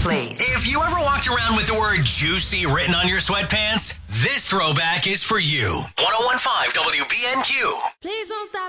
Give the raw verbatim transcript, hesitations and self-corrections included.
please. If you ever walked around with the word juicy written on your sweatpants, this throwback is for you. one oh one point five W B N Q. Please don't stop